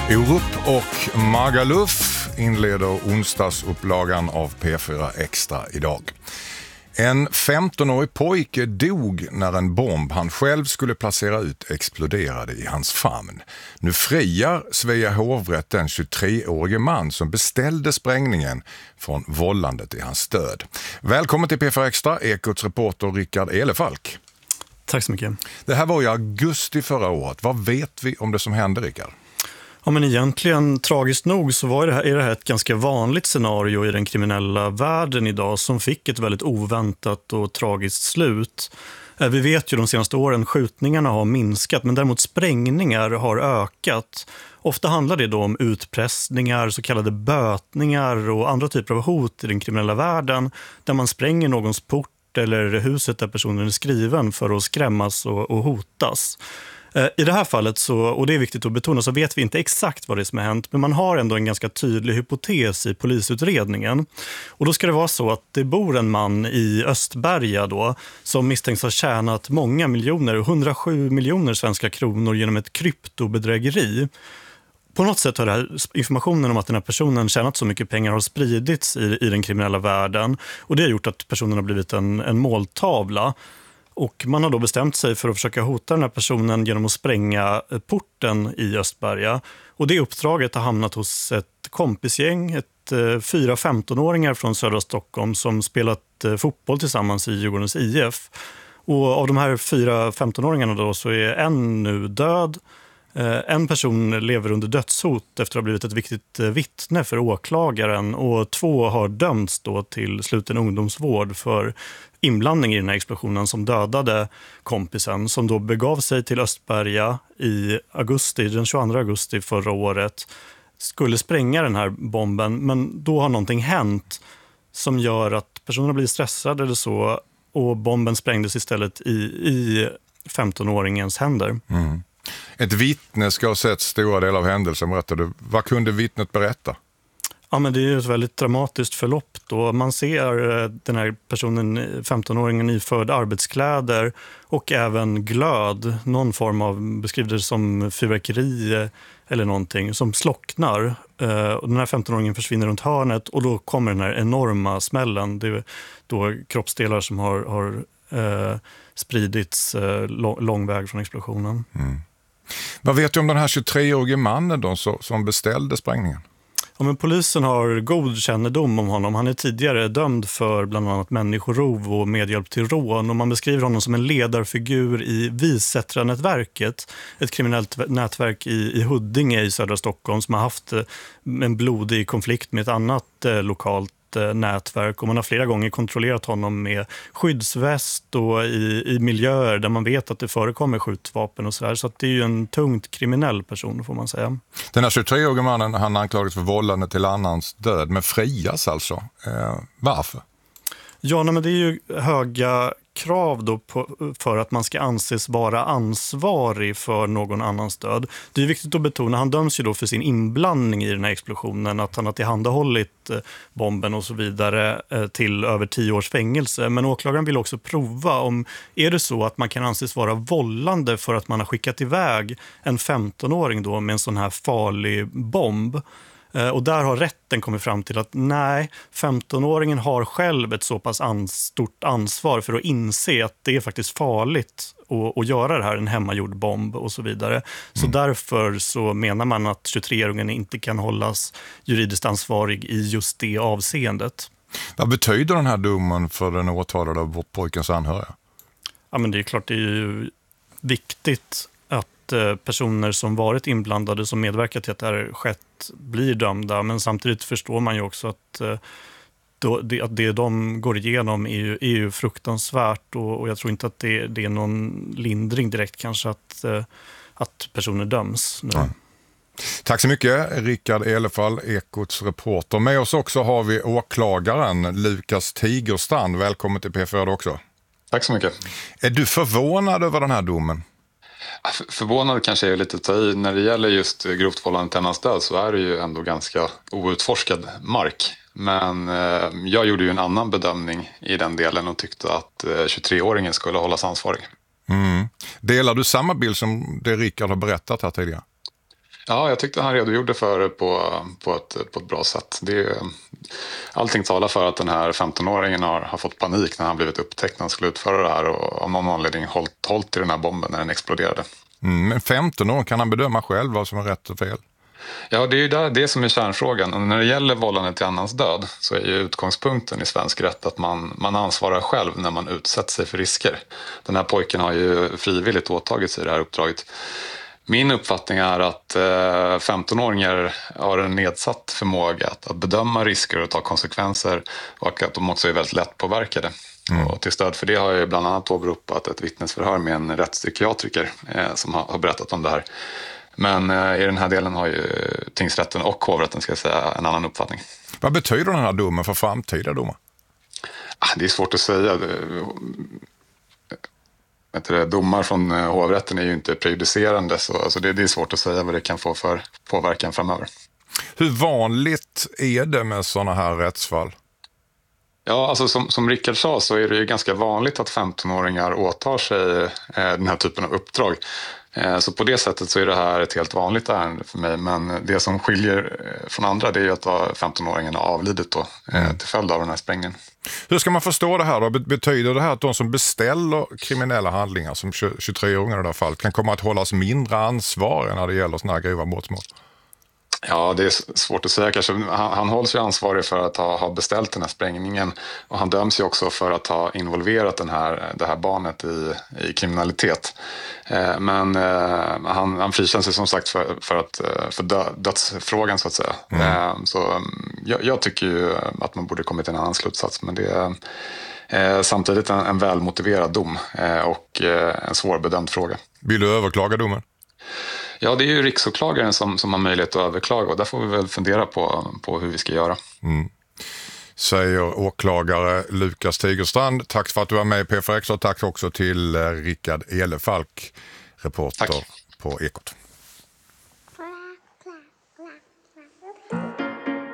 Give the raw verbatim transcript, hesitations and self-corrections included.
Orup och Magaluf inleder onsdagsupplagan av P fyra Extra idag. En femtonårig pojke dog när en bomb han själv skulle placera ut exploderade i hans famn. Nu friar Svea hovrätt den tjugotreårige man som beställde sprängningen från vållandet i hans död. Välkommen till P fyra Extra, Ekots reporter Rickard Elefalk. Tack så mycket. Det här var i augusti förra året. Vad vet vi om det som hände, Rickard? Ja, men egentligen, tragiskt nog, så var det här, är det här ett ganska vanligt scenario i den kriminella världen idag som fick ett väldigt oväntat och tragiskt slut. Vi vet ju de senaste åren skjutningarna har minskat, men däremot sprängningar har ökat. Ofta handlar det då om utpressningar, så kallade bötningar och andra typer av hot i den kriminella världen där man spränger någons port eller huset där personen är skriven för att skrämmas och, och hotas. I det här fallet, så, och det är viktigt att betona, så vet vi inte exakt vad det är som har hänt, men man har ändå en ganska tydlig hypotes i polisutredningen. Och då ska det vara så att det bor en man i Östberga då, som misstänks ha tjänat många miljoner, hundrasju miljoner svenska kronor genom ett kryptobedrägeri. På något sätt har det här, informationen om att den här personen tjänat så mycket pengar har spridits i, i den kriminella världen, och det har gjort att personen har blivit en, en måltavla. Och man har då bestämt sig för att försöka hota den här personen genom att spränga porten i Östberga. Och det uppdraget har hamnat hos ett kompisgäng, ett eh, fyra femtonåringar från södra Stockholm som spelat eh, fotboll tillsammans i Djurgårdens I F. Och av de här fyra femtonåringarna då så är en nu död. Eh, en person lever under dödshot efter att ha blivit ett viktigt eh, vittne för åklagaren. Och två har dömts då till sluten ungdomsvård för inblandning i den här explosionen som dödade kompisen, som då begav sig till Östberga i augusti, den tjugoandra augusti förra året, skulle spränga den här bomben, men då har någonting hänt som gör att personen blir stressad eller så, och bomben sprängdes istället i, i femtonåringens händer. Mm. Ett vittne ska ha sett stora delar av händelsen, berättade. Vad kunde vittnet berätta? Ja, men det är ju ett väldigt dramatiskt förlopp då. Man ser den här personen, femtonåringen, iförd arbetskläder och även glöd, någon form av, beskrivs det som fyrverkeri eller någonting, som slocknar. Och den här femtonåringen försvinner runt hörnet, och då kommer den här enorma smällen. Det är då kroppsdelar som har, har eh, spridits eh, lång väg från explosionen. Mm. Vad vet du om den här tjugotreårige mannen då, som beställde sprängningen? Ja, men polisen har god kännedom om honom. Han är tidigare dömd för bland annat människorov och medhjälp till rån. Och man beskriver honom som en ledarfigur i Visättra-nätverket. Ett kriminellt nätverk i, i Huddinge i södra Stockholm som har haft en blodig konflikt med ett annat eh, lokalt nätverk, och man har flera gånger kontrollerat honom med skyddsväst och i, i miljöer där man vet att det förekommer skjutvapen och sådär. Så att det är ju en tungt kriminell person, får man säga. Den här tjugotreårige mannen, han anklagades för vållande till annans död, men frias alltså. Eh, varför? Ja, nej, men det är ju höga krav då på, för att man ska anses vara ansvarig för någon annans död. Det är viktigt att betona, han döms ju då för sin inblandning i den här explosionen, att han har tillhandahållit bomben och så vidare till över tio års fängelse. Men åklagaren vill också prova om, är det så att man kan anses vara vållande för att man har skickat iväg en femtonåring då med en sån här farlig bomb. Och där har rätten kommit fram till att nej, femtonåringen har själv ett så pass ans- stort ansvar för att inse att det är faktiskt farligt att, att göra det här, en hemmagjord bomb och så vidare. Så mm. därför så menar man att tjugotreåringen inte kan hållas juridiskt ansvarig i just det avseendet. Vad betyder den här domen för den åtalade av pojkens anhöriga? Ja, men det är klart, det är ju viktigt att personer som varit inblandade, som medverkat till att det här skett, blir dömda. Men samtidigt förstår man ju också att, då, det, att det de går igenom är ju, är ju fruktansvärt, och, och jag tror inte att det, det är någon lindring direkt kanske att, att personer döms nu. Ja. Tack så mycket, Rickard Elefall, Ekots reporter. Med oss också har vi åklagaren Lukas Tigerstrand. Välkommen till P fyra också. Tack så mycket. Är du förvånad över den här domen? Förvånad kanske är lite att ta i. När det gäller just grovt vållande till annans död så är det ju ändå ganska outforskad mark. Men eh, jag gjorde ju en annan bedömning i den delen och tyckte att eh, tjugotreåringen skulle hållas ansvarig. Mm. Delar du samma bild som det Rickard har berättat här tidigare? Ja, jag tyckte han redogjorde för det på, på, ett, på ett bra sätt. Det är, allting talar för att den här femtonåringen har, har fått panik när han blivit upptäckt när han skulle utföra det här och av någon anledning hållit, hållit i den här bomben när den exploderade. Mm, men femton år, kan han bedöma själv vad som är rätt och fel? Ja, det är ju där, det som är kärnfrågan. Och när det gäller vållande till annans död så är ju utgångspunkten i svensk rätt att man, man ansvarar själv när man utsätter sig för risker. Den här pojken har ju frivilligt åtagit sig det här uppdraget. Min uppfattning är att eh, femtonåringar har en nedsatt förmåga att, att bedöma risker och ta konsekvenser och att de också är väldigt lättpåverkade. Mm. Och till stöd för det har jag bland annat åberopat ett vittnesförhör med en rättspsykiatriker eh, som har, har berättat om det här. Men eh, i den här delen har ju tingsrätten och hovrätten, ska jag säga, en annan uppfattning. Vad betyder den här domen för framtida domar? Ah, det är svårt att säga. Det, domar från hovrätten är ju inte prejudicerande, så alltså det, det är svårt att säga vad det kan få för påverkan framöver. Hur vanligt är det med sådana här rättsfall? Ja, alltså som, som Rickard sa så är det ju ganska vanligt att femtonåringar åtar sig eh, den här typen av uppdrag. Eh, så på det sättet så är det här ett helt vanligt ärende för mig. Men det som skiljer från andra, det är ju att femtonåringen har avlidit då, eh, till följd av den här sprängningen. Hur ska man förstå det här då? Betyder det här att de som beställer kriminella handlingar, som tjugotre-åringar i det här fallet, kan komma att hållas mindre ansvariga när det gäller sådana här grova brottsmål? Ja, det är svårt att säga kanske. Han, han hålls ju ansvarig för att ha, ha beställt den här sprängningen och han döms ju också för att ha involverat den här, det här barnet i, i kriminalitet. Eh, men eh, han, han frikänns ju som sagt för, för, att, för dö, dödsfrågan så att säga. Mm. Eh, så jag, jag tycker ju att man borde kommit till en annan slutsats, men det är eh, samtidigt en, en välmotiverad dom eh, och eh, en svårbedömd fråga. Vill du överklaga domen? Ja, det är ju riksåklagaren som, som har möjlighet att överklaga och där får vi väl fundera på, på hur vi ska göra. Mm. Säger åklagare Lukas Tigerstrand. Tack för att du var med i P fyra Extra och tack också till Rickard Elefalk, reporter tack. På Ekot.